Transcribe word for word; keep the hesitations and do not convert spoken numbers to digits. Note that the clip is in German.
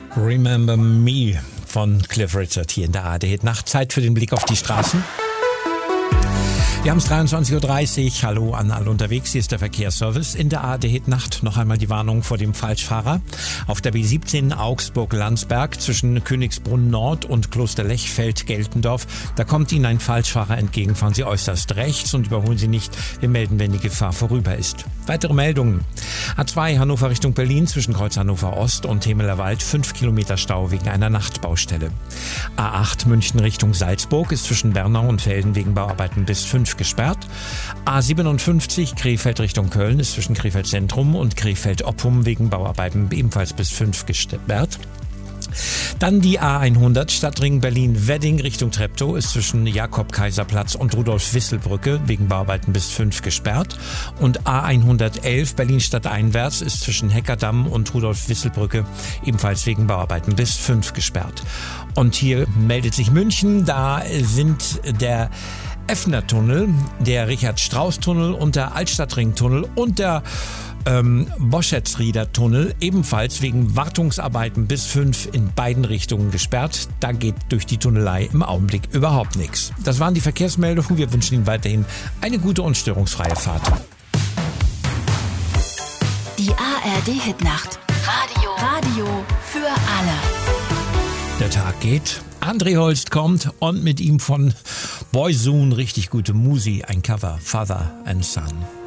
Remember Me von Cliff Richard hier in der A R D Nacht. Zeit für den Blick auf die Straßen. Wir haben es dreiundzwanzig Uhr dreißig. Hallo an alle unterwegs. Hier ist der Verkehrsservice. In der A R D Nacht noch einmal die Warnung vor dem Falschfahrer. Auf der B siebzehn Augsburg-Landsberg zwischen Königsbrunn Nord und Klosterlechfeld-Geltendorf. Da kommt Ihnen ein Falschfahrer entgegen. Fahren Sie äußerst rechts und überholen Sie nicht. Wir melden, wenn die Gefahr vorüber ist. Weitere Meldungen. A zwei Hannover Richtung Berlin zwischen Kreuz Hannover Ost und Temelerwald. fünf Kilometer Stau wegen einer Nachtbaustelle. A acht München Richtung Salzburg ist zwischen Bernau und Velden wegen Bauarbeiten bis fünf gesperrt. A siebenundfünfzig Krefeld Richtung Köln ist zwischen Krefeld Zentrum und Krefeld Oppum wegen Bauarbeiten ebenfalls bis fünf gesperrt. Dann die A hundert Stadtring Berlin-Wedding Richtung Treptow ist zwischen Jakob-Kaiser-Platz und Rudolf-Wissel-Brücke wegen Bauarbeiten bis fünf gesperrt. Und A hundertelf Berlin-Stadt einwärts ist zwischen Heckerdamm und Rudolf-Wissel-Brücke ebenfalls wegen Bauarbeiten bis fünf gesperrt. Und hier meldet sich München, da sind der Effner-Tunnel, der Richard-Strauss-Tunnel und der Altstadtring-Tunnel und der ähm, Boschetsrieder-Tunnel ebenfalls wegen Wartungsarbeiten bis fünf in beiden Richtungen gesperrt. Da geht durch die Tunnelei im Augenblick überhaupt nichts. Das waren die Verkehrsmeldungen. Wir wünschen Ihnen weiterhin eine gute und störungsfreie Fahrt. Die A R D Hitnacht. Radio. Radio für alle. Der Tag geht. André Holst kommt und mit ihm von Boyzone richtig gute Musi, ein Cover, Father and Son.